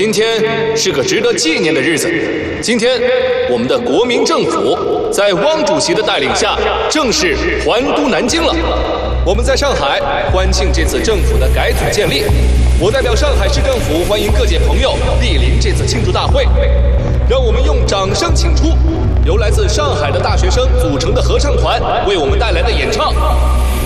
今天是个值得纪念的日子。今天，我们的国民政府在汪主席的带领下，正式还都南京了。我们在上海欢庆这次政府的改组建立。我代表上海市政府欢迎各界朋友莅临这次庆祝大会。让我们用掌声请出由来自上海的大学生组成的合唱团为我们带来的演唱。